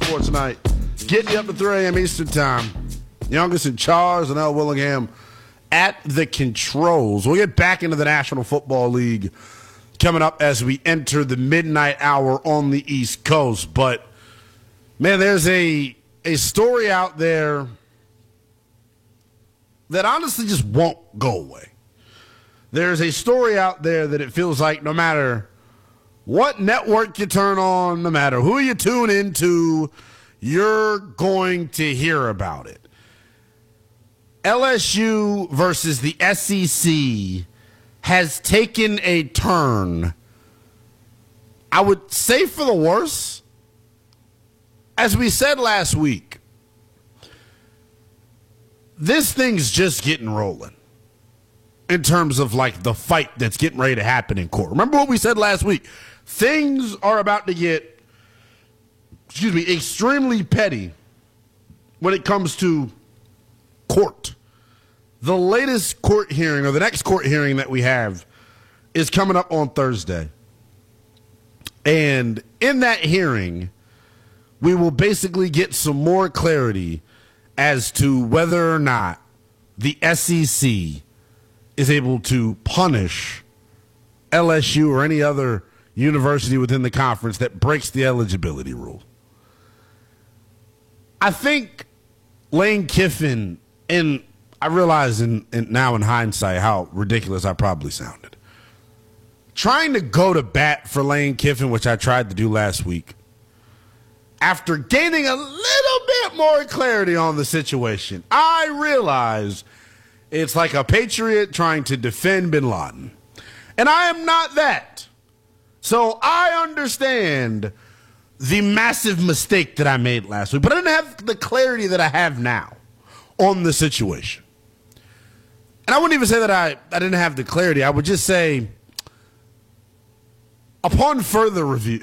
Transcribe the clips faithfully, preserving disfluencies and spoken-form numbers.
Sports Night. Getting you up to three a.m. Eastern Time. Youngest in charge and L. Willingham at the controls. We'll get back into the National Football League coming up as we enter the midnight hour on the East Coast. But, man, there's a, a story out there that honestly just won't go away. There's a story out there that it feels like no matter what network you turn on, no matter who you tune into, you're going to hear about it. L S U versus the S E C has taken a turn, I would say for the worse. As we said last week, this thing's just getting rolling in terms of like the fight that's getting ready to happen in court. Remember what we said last week? Things are about to get, excuse me, extremely petty when it comes to court. The latest court hearing, or the next court hearing that we have, is coming up on Thursday. And in that hearing, we will basically get some more clarity as to whether or not the S E C is able to punish L S U or any other university within the conference that breaks the eligibility rule. I think Lane Kiffin, and I realize in, in, now in hindsight how ridiculous I probably sounded, trying to go to bat for Lane Kiffin, which I tried to do last week, after gaining a little bit more clarity on the situation, I realize it's like a patriot trying to defend bin Laden. And I am not that. So I understand the massive mistake that I made last week, but I didn't have the clarity that I have now on the situation. And I wouldn't even say that I, I didn't have the clarity. I would just say, upon further review,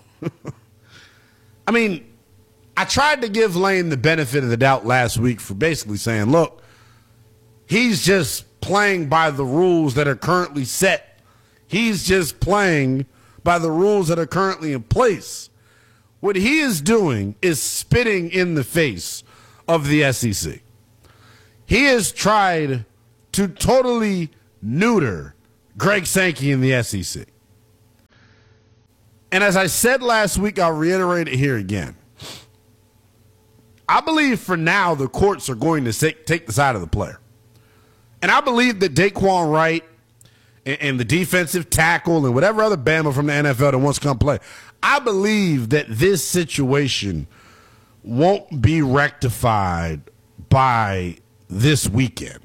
I mean, I tried to give Lane the benefit of the doubt last week for basically saying, look, he's just playing by the rules that are currently set. He's just playing by the rules that are currently in place. What he is doing is spitting in the face of the S E C. He has tried to totally neuter Greg Sankey in the S E C. And as I said last week, I'll reiterate it here again. I believe for now the courts are going to take the side of the player. And I believe that Daquan Wright and, and the defensive tackle and whatever other Bama from the N F L that wants to come play, I believe that this situation won't be rectified by this weekend.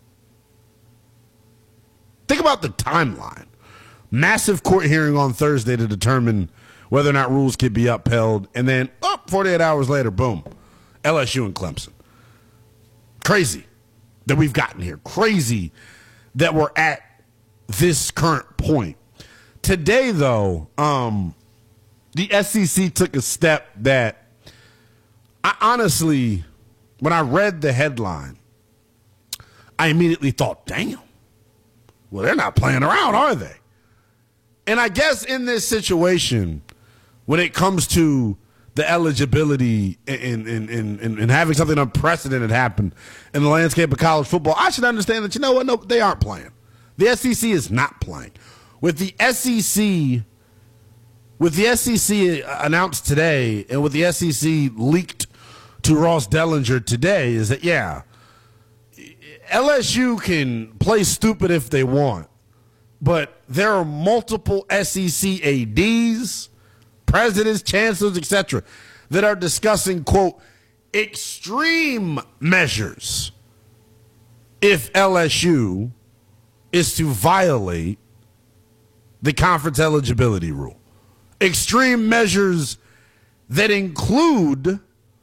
Think about the timeline. Massive court hearing on Thursday to determine whether or not rules could be upheld. And then, oh, forty-eight hours later, boom, L S U and Clemson. Crazy that we've gotten here. Crazy that we're at this current point. Today, though, um, the S E C took a step that I honestly, when I read the headline, I immediately thought, damn, well, they're not playing around, are they? And I guess in this situation, when it comes to the eligibility and, and, and, and, and having something unprecedented happen in the landscape of college football, I should understand that, you know what, no, they aren't playing. The S E C is not playing. With the S E C, with the S E C announced today and with the S E C leaked to Ross Dellinger today is that, yeah, L S U can play stupid if they want, but there are multiple S E C A Ds, presidents, chancellors, et cetera, that are discussing, quote, extreme measures if L S U is to violate the conference eligibility rule. Extreme measures that include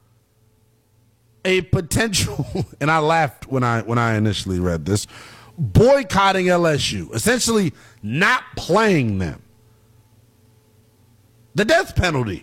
a potential, and I laughed when I when I initially read this, boycotting L S U, essentially not playing them. The death penalty.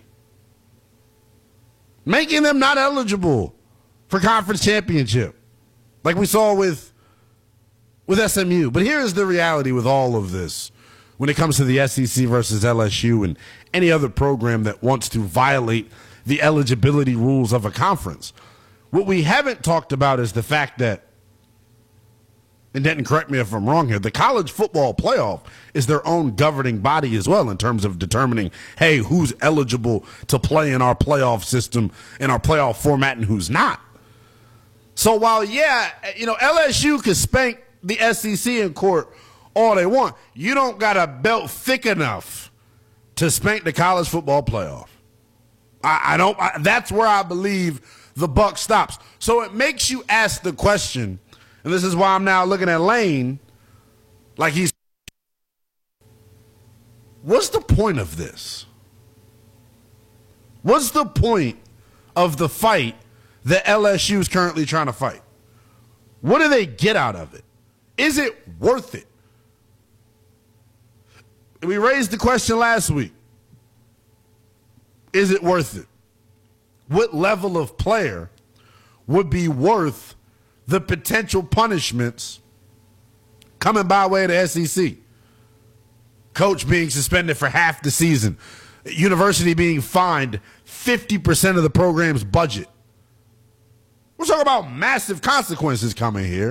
Making them not eligible for conference championship, like we saw with, with S M U. But here's the reality with all of this when it comes to the S E C versus L S U and any other program that wants to violate the eligibility rules of a conference. What we haven't talked about is the fact that, and Denton, correct me if I'm wrong here, the college football playoff is their own governing body as well in terms of determining, hey, who's eligible to play in our playoff system, in our playoff format, and who's not. So while, yeah, you know, L S U could spank the S E C in court all they want, you don't got a belt thick enough to spank the college football playoff. I, I don't. I, that's where I believe the buck stops. So it makes you ask the question, and this is why I'm now looking at Lane like he's, what's the point of this? What's the point of the fight that L S U is currently trying to fight? What do they get out of it? Is it worth it? We raised the question last week. Is it worth it? What level of player would be worth the potential punishments coming by way of the S E C? Coach being suspended for half the season. University being fined fifty percent of the program's budget. We're talking about massive consequences coming here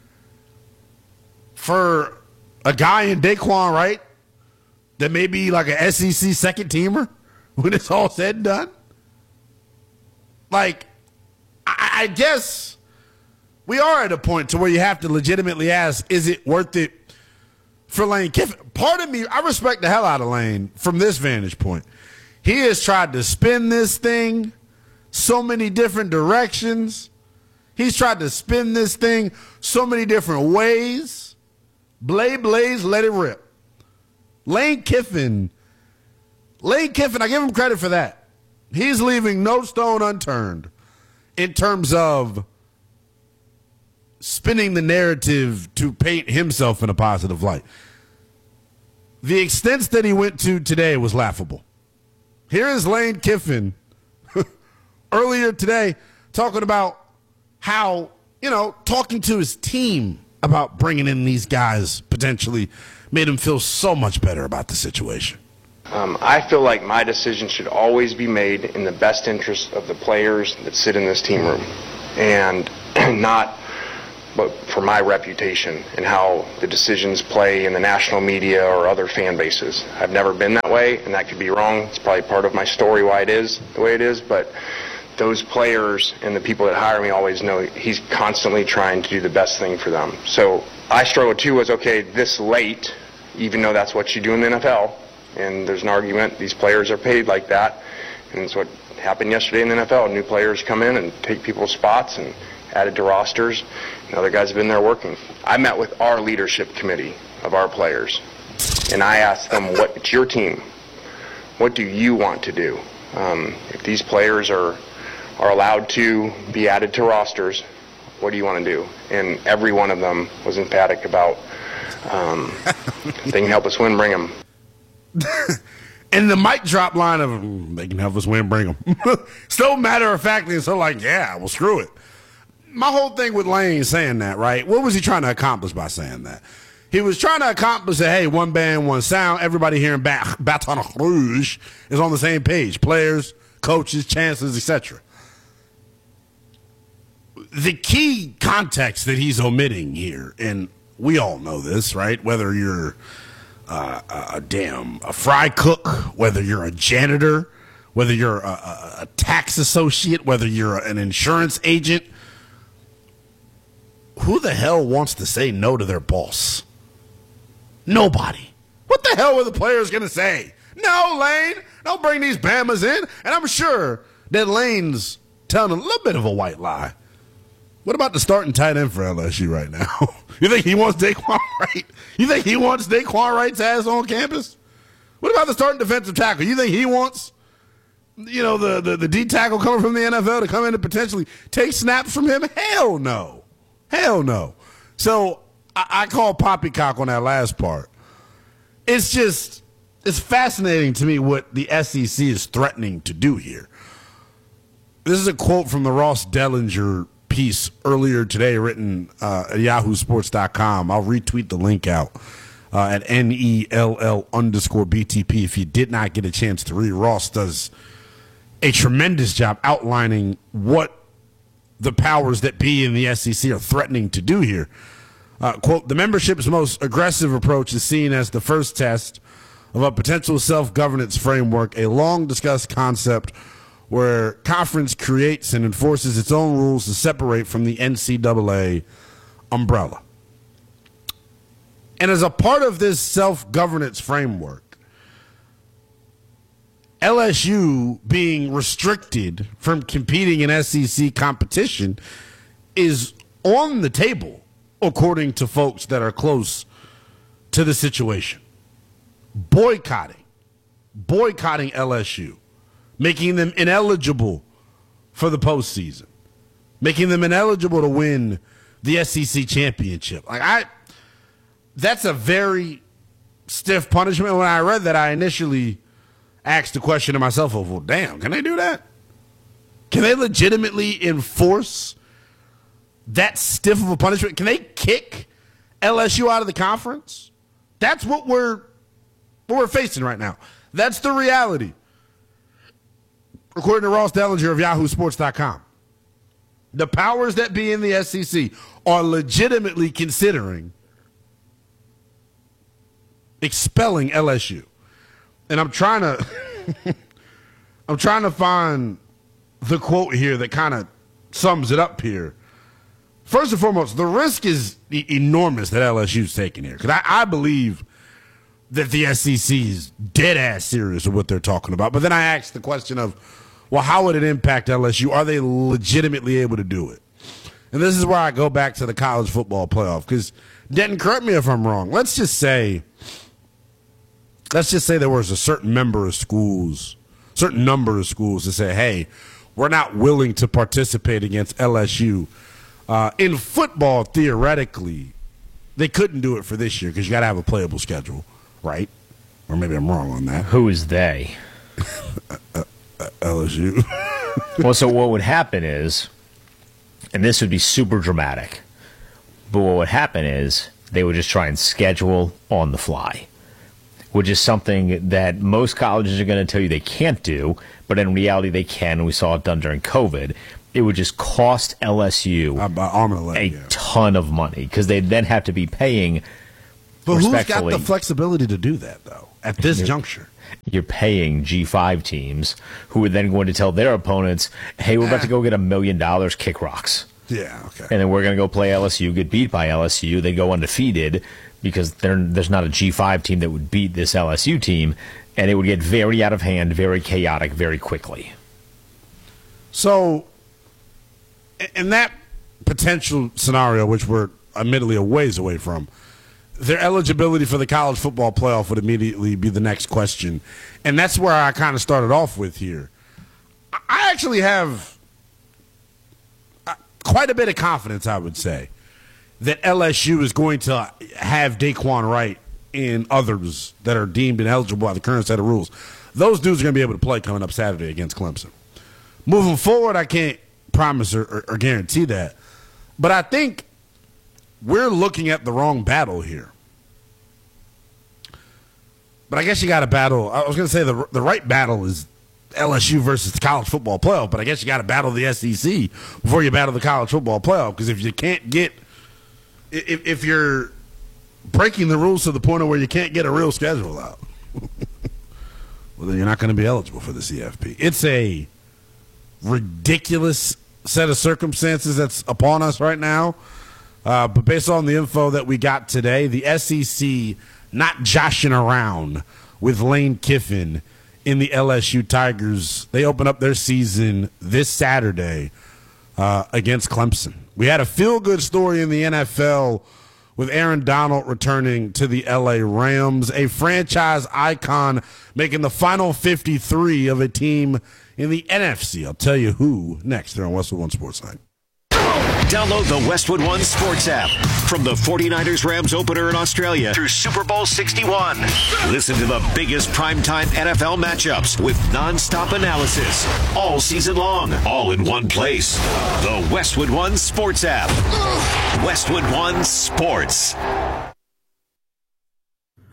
for a guy in Daquan Wright that may be like an S E C second teamer when it's all said and done. Like, I, I guess we are at a point to where you have to legitimately ask, is it worth it for Lane Kiffin? Part of me, I respect the hell out of Lane from this vantage point. He has tried to spin this thing so many different directions. He's tried to spin this thing so many different ways. Blade, blaze, let it rip. Lane Kiffin, Lane Kiffin, I give him credit for that. He's leaving no stone unturned in terms of spinning the narrative to paint himself in a positive light. The extents that he went to today was laughable. Here is Lane Kiffin earlier today talking about how, you know, talking to his team about bringing in these guys potentially made him feel so much better about the situation. Um, I feel like my decision should always be made in the best interest of the players that sit in this team room, and not but for my reputation and how the decisions play in the national media or other fan bases. I've never been that way, and that could be wrong. It's probably part of my story why it is the way it is, but those players and the people that hire me always know he's constantly trying to do the best thing for them. So I struggled too was, okay, this late, even though that's what you do in the N F L, and there's an argument, these players are paid like that, and it's what happened yesterday in the N F L. New players come in and take people's spots and added to rosters, and other guys have been there working. I met with our leadership committee of our players, and I asked them, what, it's your team, what do you want to do? Um, if these players are, are allowed to be added to rosters, what do you want to do? And every one of them was emphatic about, um, if they can help us win, bring them. And the mic drop line of, mm, they can help us win, bring them. So matter-of-factly, and so like, yeah, well, screw it. My whole thing with Lane saying that, right, what was he trying to accomplish by saying that? He was trying to accomplish that, hey, one band, one sound, everybody here in Bat- Baton Rouge is on the same page. Players, coaches, chancellors, et cetera. The key context that he's omitting here, and we all know this, right, whether you're Uh, a, a damn a fry cook, whether you're a janitor, whether you're a, a, a tax associate, whether you're an insurance agent, who the hell wants to say no to their boss? Nobody. What the hell were the players going to say? No, Lane, don't bring these Bamas in. And I'm sure that Lane's telling a little bit of a white lie. What about the starting tight end for L S U right now? You think he wants Daquan Wright? You think he wants Daquan Wright's ass on campus? What about the starting defensive tackle? You think he wants, you know, the, the, the D tackle coming from the N F L to come in and potentially take snaps from him? Hell no. Hell no. So I, I call poppycock on that last part. It's just, it's fascinating to me what the S E C is threatening to do here. This is a quote from the Ross Dellinger piece earlier today written uh, at yahoo sports dot com. I'll retweet the link out uh, at N E L L underscore B T P if you did not get a chance to read. Ross does a tremendous job outlining what the powers that be in the S E C are threatening to do here. Uh, quote, the membership's most aggressive approach is seen as the first test of a potential self-governance framework, a long-discussed concept where conference creates and enforces its own rules to separate from the N C double A umbrella. And as a part of this self-governance framework, L S U being restricted from competing in S E C competition is on the table, according to folks that are close to the situation. Boycotting, boycotting L S U, making them ineligible for the postseason, making them ineligible to win the S E C championship. Like I, that's a very stiff punishment. When I read that, I initially asked the question to myself of, well, damn, can they do that? Can they legitimately enforce that stiff of a punishment? Can they kick L S U out of the conference? That's what we're what we're facing right now. That's the reality. According to Ross Dellinger of Yahoo Sports dot com, the powers that be in the S E C are legitimately considering expelling L S U. And I'm trying to I'm trying to find the quote here that kind of sums it up here. First and foremost, the risk is e- enormous that L S U's taking here. Because I, I believe that the S E C is dead-ass serious with what they're talking about. But then I asked the question of, well, how would it impact L S U? Are they legitimately able to do it? And this is where I go back to the college football playoff. Because, Denton, correct me if I'm wrong. Let's just say... Let's just say there was a certain member of schools, certain number of schools that say, hey, we're not willing to participate against L S U. Uh, in football, theoretically, they couldn't do it for this year because you got to have a playable schedule, right? Or maybe I'm wrong on that. Who is they? uh, uh, L S U. Well, so what would happen is, and this would be super dramatic, but what would happen is they would just try and schedule on the fly, which is something that most colleges are going to tell you they can't do, but in reality they can. We saw it done during COVID. It would just cost L S U uh, arm and leg, a yeah. ton of money because they'd then have to be paying. But who's got the flexibility to do that, though, at this you're, juncture? You're paying G five teams who are then going to tell their opponents, hey, we're about to go get a million dollars, kick rocks. Yeah, okay. And then we're going to go play L S U, get beat by L S U. They go undefeated because there's not a G five team that would beat this L S U team, and it would get very out of hand, very chaotic, very quickly. So, in that potential scenario, which we're admittedly a ways away from, their eligibility for the college football playoff would immediately be the next question. And that's where I kind of started off with here. I actually have quite a bit of confidence, I would say, that L S U is going to have Daquan Wright and others that are deemed ineligible by the current set of rules. Those dudes are going to be able to play coming up Saturday against Clemson. Moving forward, I can't promise or, or, or guarantee that. But I think we're looking at the wrong battle here. But I guess you got to battle. I was going to say the the right battle is L S U versus the college football playoff, but I guess you got to battle the S E C before you battle the college football playoff. Because if you can't get If, if you're breaking the rules to the point of where you can't get a real schedule out, well, then you're not going to be eligible for the C F P. It's a ridiculous set of circumstances that's upon us right now. Uh, but based on the info that we got today, the S E C not joshing around with Lane Kiffin in the L S U Tigers. They open up their season this Saturday uh, against Clemson. We had a feel-good story in the N F L with Aaron Donald returning to the L A Rams, a franchise icon making the final fifty-three of a team in the N F C. I'll tell you who next here on Westwood One Sports Night. Download the Westwood One Sports app. From the forty-niners Rams opener in Australia through Super Bowl sixty-one. Listen to the biggest primetime N F L matchups with nonstop analysis all season long, all in one place. The Westwood One Sports app. Westwood One Sports.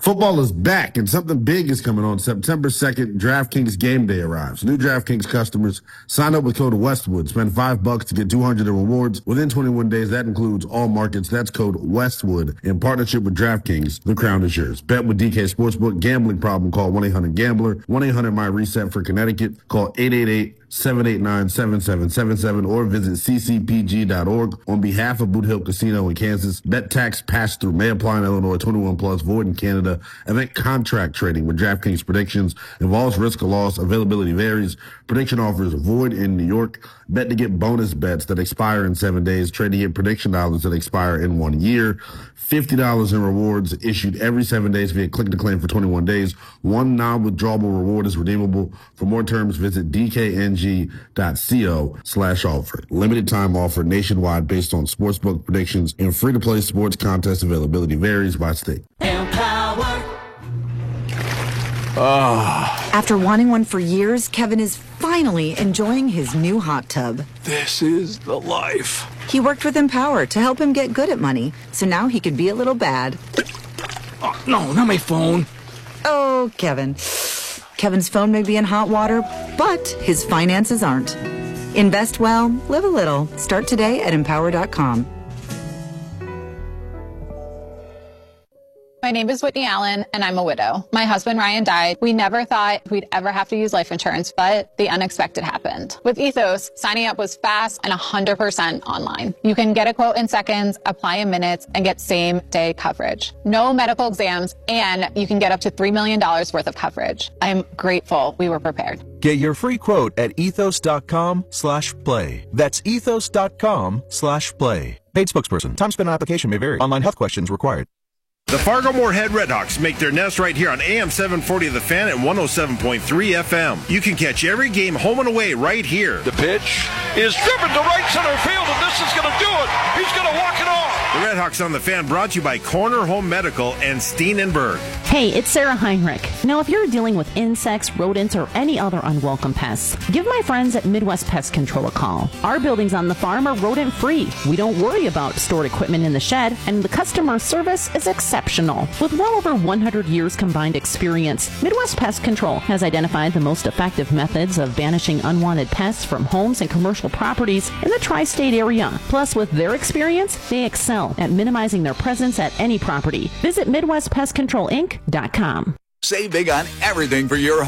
Football is back, and something big is coming on September second. DraftKings Game Day arrives. New DraftKings customers sign up with code Westwood. Spend five bucks to get two hundred in rewards within twenty-one days. That includes all markets. That's code Westwood in partnership with DraftKings. The crown is yours. Bet with D K Sportsbook. Gambling problem? Call one eight hundred gambler. one eight hundred my reset for Connecticut. Call eight eight eight seven eight nine seven seven seven seven or visit c c p g dot org. On behalf of Boot Hill Casino in Kansas, bet tax pass through may apply in Illinois. twenty-one plus, void in Canada. Event contract trading with DraftKings predictions involves risk of loss. Availability varies. Prediction offers void in New York. Bet to get bonus bets that expire in seven days. Trade to get prediction dollars that expire in one year. fifty dollars in rewards issued every seven days via click to claim for twenty-one days. One non-withdrawable reward is redeemable. For more terms, visit d k n g dot co slash offer. Limited time offer nationwide based on sportsbook predictions and free-to-play sports contest availability varies by state. Oh. After wanting one for years, Kevin is finally enjoying his new hot tub. This is the life. He worked with Empower to help him get good at money, so now he could be a little bad. Oh, no, not my phone. Oh, Kevin. Kevin's phone may be in hot water, but his finances aren't. Invest well, live a little. Start today at empower dot com. My name is Whitney Allen, and I'm a widow. My husband, Ryan, died. We never thought we'd ever have to use life insurance, but the unexpected happened. With Ethos, signing up was fast and one hundred percent online. You can get a quote in seconds, apply in minutes, and get same-day coverage. No medical exams, and you can get up to three million dollars worth of coverage. I'm grateful we were prepared. Get your free quote at ethos.com slash play. That's ethos.com slash play. Paid spokesperson. Time spent on application may vary. Online health questions required. The Fargo-Moorhead Redhawks make their nest right here on A M seven forty The Fan and one oh seven point three F M. You can catch every game home and away right here. The pitch is driven to right center field, and this is going to do it. He's going to walk it off. The Redhawks on The Fan brought to you by Corner Home Medical and Steenenberg. Hey, it's Sarah Heinrich. Now, if you're dealing with insects, rodents, or any other unwelcome pests, give my friends at Midwest Pest Control a call. Our buildings on the farm are rodent-free. We don't worry about stored equipment in the shed, and the customer service is exceptional. With well over one hundred years combined experience, Midwest Pest Control has identified the most effective methods of banishing unwanted pests from homes and commercial properties in the tri-state area. Plus, with their experience, they excel at minimizing their presence at any property. Visit Midwest Pest Control Inc dot com. Save big on everything for your